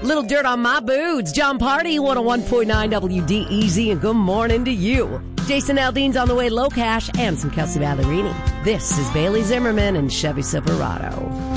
Little dirt on my boots. John Party, 101.9 WDEZ, and good morning to you. Jason Aldean's on the way, low cash, and some Kelsey Ballerini. This is Bailey Zimmerman and Chevy Silverado.